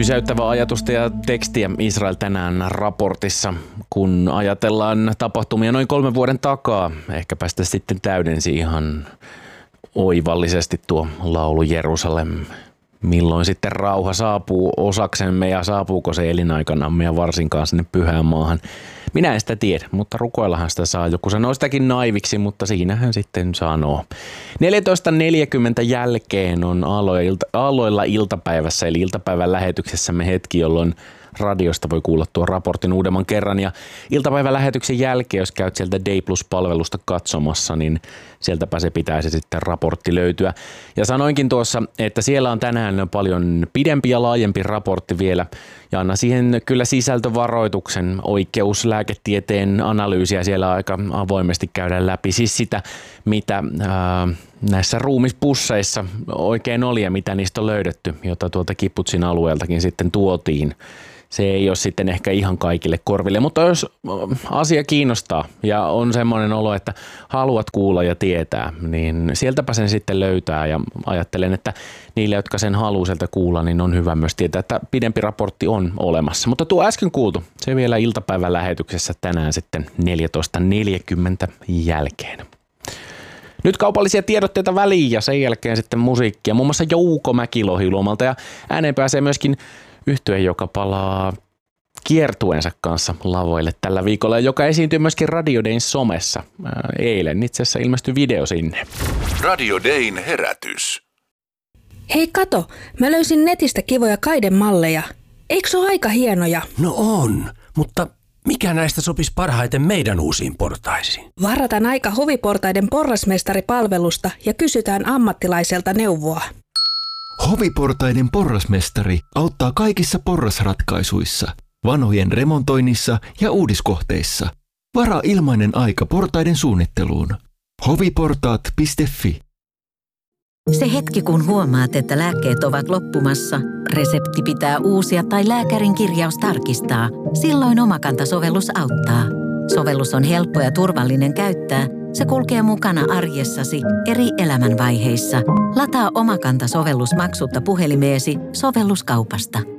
Pysäyttävää ajatusta ja tekstiä Israel tänään raportissa, kun ajatellaan tapahtumia noin 3 vuoden takaa. Ehkäpä sitä sitten täydensi ihan oivallisesti tuo laulu Jerusalem. Milloin sitten rauha saapuu osaksemme ja saapuuko se elinaikanamme ja varsinkaan sinne pyhään maahan. Minä en sitä tiedä, mutta rukoillahan sitä saa. Joku sanoo sitäkin naiviksi, mutta siinähän sitten sanoo. 14.40 jälkeen on aloilla iltapäivässä, eli iltapäivän lähetyksessämme hetki, jolloin radiosta voi kuulla tuon raportin uudemman kerran. Ja iltapäivän lähetyksen jälkeen, jos käyt sieltä Day Plus-palvelusta katsomassa, niin sieltäpä se pitäisi sitten raportti löytyä. Ja sanoinkin tuossa, että siellä on tänään paljon pidempi ja laajempi raportti vielä. Ja anna siihen kyllä sisältövaroituksen, oikeuslääketieteen analyysiä siellä aika avoimesti käydään läpi. Siis sitä, mitä näissä ruumispusseissa oikein oli ja mitä niistä on löydetty, jota tuolta Kibbutsin alueeltakin sitten tuotiin. Se ei ole sitten ehkä ihan kaikille korville, mutta jos asia kiinnostaa ja on semmoinen olo, että haluat kuulla ja tietää, niin sieltäpä sen sitten löytää ja ajattelen, että niille, jotka sen haluaa sieltä kuulla, niin on hyvä myös tietää, että pidempi raportti on olemassa. Mutta tuo äsken kuultu, se vielä iltapäivän lähetyksessä tänään sitten 14.40 jälkeen. Nyt kaupallisia tiedotteita väliin ja sen jälkeen sitten musiikkia, muun muassa Jouko Mäki-Lohiluomalta ja ääneen pääsee myöskin yhtye, joka palaa kiertueensa kanssa lavoille tällä viikolla, joka esiintyy myöskin Radio Dayn somessa. Eilen itse asiassa ilmestyi video sinne. Radio Dayn herätys. Hei kato, mä löysin netistä kivoja kaidemalleja. Eikö se ole aika hienoja? No on, mutta mikä näistä sopisi parhaiten meidän uusiin portaisiin? Varataan aika Hoviportaiden porrasmestaripalvelusta ja kysytään ammattilaiselta neuvoa. Hoviportaiden porrasmestari auttaa kaikissa porrasratkaisuissa, vanhojen remontoinnissa ja uudiskohteissa. Varaa ilmainen aika portaiden suunnitteluun. hoviportaat.fi. Se hetki, kun huomaat, että lääkkeet ovat loppumassa, resepti pitää uusia tai lääkärin kirjaus tarkistaa, silloin Omakanta-sovellus auttaa. Sovellus on helppo ja turvallinen käyttää. Se kulkee mukana arjessasi eri elämänvaiheissa. Lataa Omakanta-sovellus maksutta puhelimeesi sovelluskaupasta.